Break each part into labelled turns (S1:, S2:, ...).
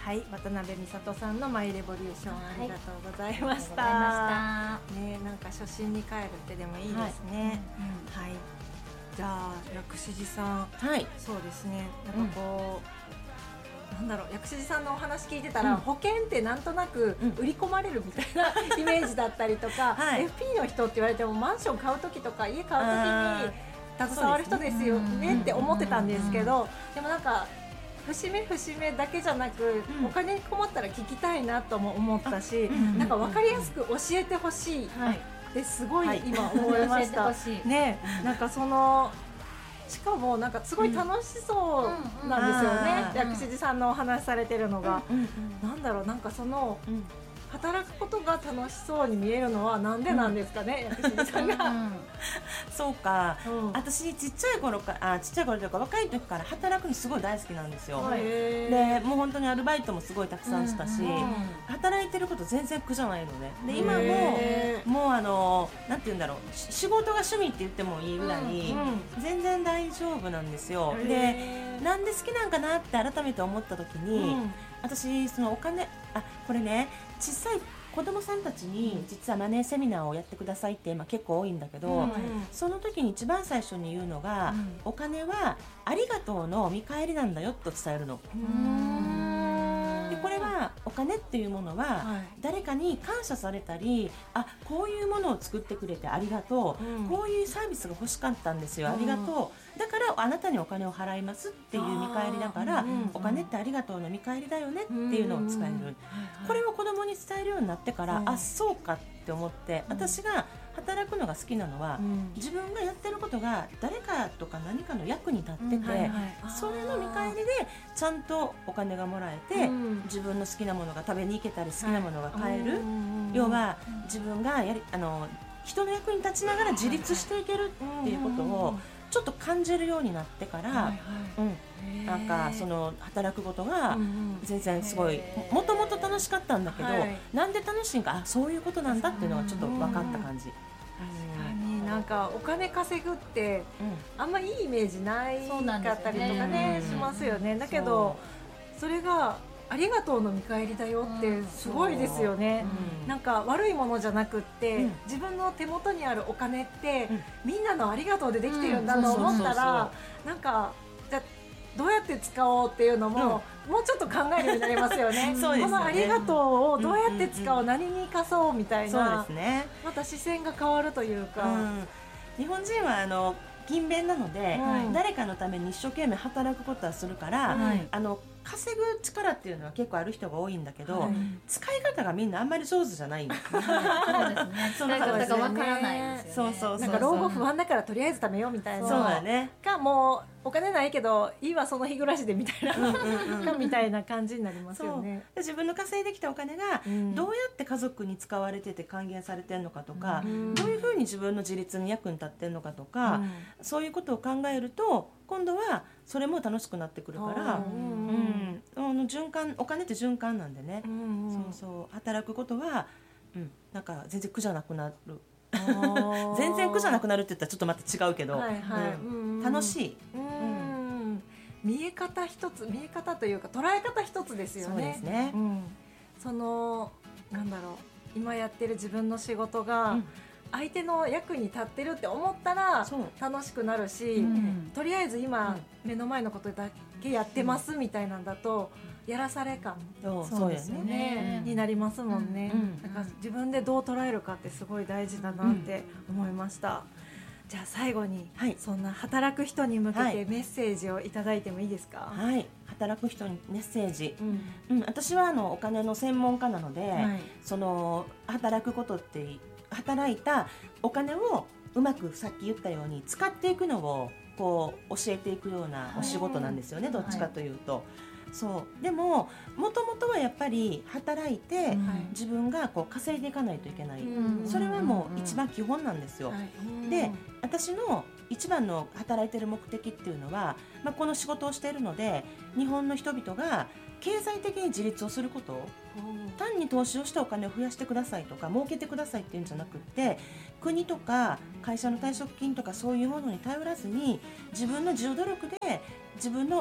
S1: はい、渡辺美里さんのマイレボリューション、ありがとうございました。ね、なんか初心に帰るってでもいいですね。はい。じゃあ薬師寺さん、はい、そうですね。なんかこう、なんだろう、薬師寺さんのお話聞いてたら、保険ってなんとなく売り込まれるみたいなイメージだったりとか、FP の人って言われてもマンション買う時とか家買う時に携わる人ですよねって思ってたんですけど、でもなんか節目節目だけじゃなく、お金に困ったら聞きたいなとも思ったし、なんか分かりやすく教えてほしいってすごい今思いました。ね、なんかそのしかもなんかすごい楽しそうなんですよね。薬師寺さんのお話されてるのが、なんだろう、なんかその働くことが楽しそうに見えるのはなんでなんですかね、薬師寺さんが。
S2: そうか、私ちっちゃい頃というか若い時から働くのすごい大好きなんですよ。でもう本当にアルバイトもすごいたくさんしたし、働いてること全然苦じゃないのね。で今ももうなんて言うんだろう、仕事が趣味って言ってもいいぐらい全然大丈夫なんですよ。でなんで好きなんかなって改めて思った時に、私そのお金、これね、小さい子供さんたちに実はマネーセミナーをやってくださいって今結構多いんだけど、その時に一番最初に言うのが、お金はありがとうの見返りなんだよと伝えるの。でこれはお金っていうものは誰かに感謝されたり、こういうものを作ってくれてありがとう、こういうサービスが欲しかったんですよ、ありがとう、だからあなたにお金を払いますっていう見返りだから、お金ってありがとうの見返りだよねっていうのを伝える。これを子供に伝えるようになってから、そうかって思って、私が働くのが好きなのは、自分がやってることが誰かとか何かの役に立ってて、それの見返りでちゃんとお金がもらえて、自分の好きなものが食べに行けたり好きなものが買える、要は自分が人の役に立ちながら自立していけるっていうことをちょっと感じるようになってから、なんかその働くことが全然すごいもともと楽しかったんだけど、なんで楽しいんか、そういうことなんだっていうのがちょっと分かった感じ。
S1: なんかお金稼ぐってあんまいいイメージないかったりとかねしますよね。だけどそれがありがとうの見返りだよってすごいですよね。なんか悪いものじゃなくって、自分の手元にあるお金ってみんなのありがとうでできてるんだと思ったら、なんかじゃどうやって使おうっていうのも、もうちょっと考えるようになりますよね。このありがとうをどうやって使おう、何に生かそうみたいな、また視線が変わるというか。
S2: 日本人は勤勉なので、誰かのために一生懸命働くことはするから、稼ぐ力っていうのは結構ある人が多いんだけど、使い方がみんなあんまり上手じゃないんです。
S3: 使い方がわからないですよね。
S1: なんか老後不安だからとりあえず貯めようみたいな。
S2: そうだね。
S1: かもうお金ないけどいいわその日暮らしでみたいなかみたいな感じになりますよね。
S2: 自分の稼いできたお金がどうやって家族に使われてて還元されてるのかとか、どういうふうに自分の自立に役に立ってるのかとか、そういうことを考えると今度はそれも楽しくなってくるから、循環、お金って循環なんでね、そう働くことは、なんか全然苦じゃなくなる。全然苦じゃなくなるって言ったらちょっとまた違うけど、楽しい。
S1: 見え方一つ、見え方というか捉え方一つですよね。
S2: そうですね。
S1: そのなんだろう、今やってる自分の仕事が相手の役に立ってるって思ったら楽しくなるし、とりあえず今目の前のことだけやってますみたいなんだとやらされ感、そうですよね、になりますもんね。だから自分でどう捉えるかってすごい大事だなって思いました。じゃあ最後に、そんな働く人に向けてメッセージをいただいてもいいですか？
S2: はい、働く人にメッセージ、私はお金の専門家なので、その働くことって働いたお金をうまくさっき言ったように使っていくのをこう教えていくようなお仕事なんですよね、どっちかというと。そうでももともとはやっぱり働いて、自分がこう稼いでいかないといけない、それはもう一番基本なんですよ。で私の一番の働いてる目的っていうのは、この仕事をしているので日本の人々が経済的に自立をすること、単に投資をしてお金を増やしてくださいとか儲けてくださいっていうんじゃなくって、国とか会社の退職金とかそういうものに頼らずに自分の自助努力で自分の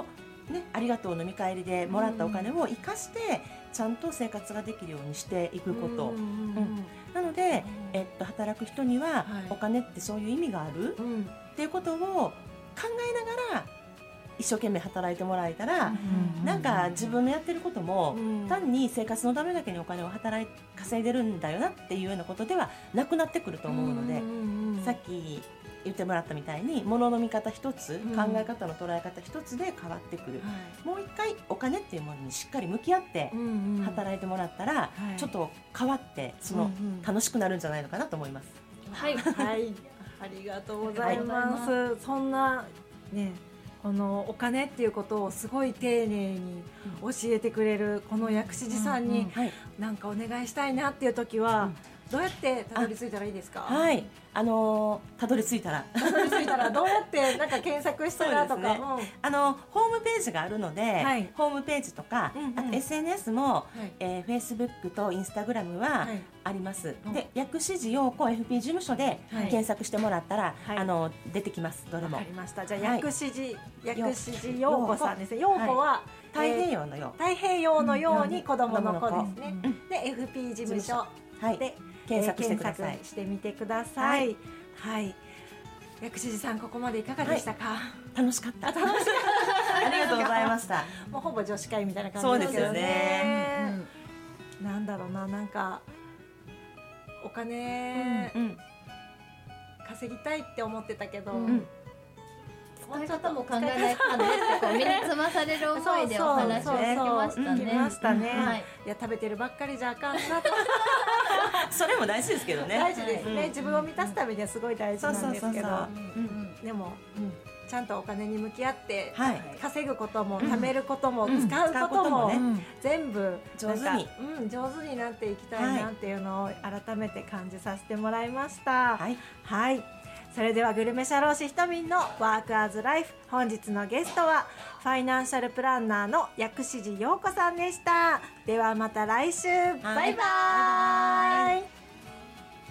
S2: ね、ありがとうの見返りでもらったお金を生かしてちゃんと生活ができるようにしていくこと、なので、働く人にはお金ってそういう意味がある、っていうことを考えながら一生懸命働いてもらえたら、なんか自分のやってることも単に生活のためだけにお金を稼いでるんだよなっていうようなことではなくなってくると思うので、さっき言ってもらったみたいに物の見方一つ、考え方の捉え方一つで変わってくる、もう一回お金っていうものにしっかり向き合って働いてもらったら、ちょっと変わって楽しくなるんじゃないのかなと思います。
S1: はい、はい、ありがとうございます。そんなね、このお金っていうことをすごい丁寧に教えてくれるこの薬師寺さんになんかお願いしたいなっていう時はどうやってたどり着いたらいいですか？
S2: はい、たどり着いたら
S1: どうやってなんか検索したらとか、
S2: ホームページがあるので、ホームページとか、あと SNS も、Facebook と Instagram はあります。で、薬師寺陽子 FP 事務所で検索してもらったら、出てきます。どれも。
S1: わかりました。じゃあ薬師寺陽子さんですね。陽子は
S2: 太平洋のよう。
S1: 太平洋のように子供の子ですね。で FP 事務所で検索してみてください。はい。薬師寺さん、ここまでいかがでしたか？
S2: 楽しかった。ありがとうございました。
S1: もうほぼ女子会みたいな感じですよね。なんだろうな、なんかお金稼ぎたいって思ってたけど、
S3: 使い方も考えないとねってこう身につまされる思いでお話を聞きましたね。
S1: 聞きましたね。いや、食べてるばっかりじゃあかんなと。
S2: それも大事ですけどね。
S1: 大事ですね。自分を満たすためにはすごい大事なんですけど、でもちゃんとお金に向き合って稼ぐことも貯めることも使うことも全部
S2: 上手
S1: になっていきたいなっていうのを改めて感じさせてもらいました。はい。それではグルメ社労士ひとみんのワークアズライフ、本日のゲストはファイナンシャルプランナーの薬師寺陽子さんでした。ではまた来週、バイバーイ。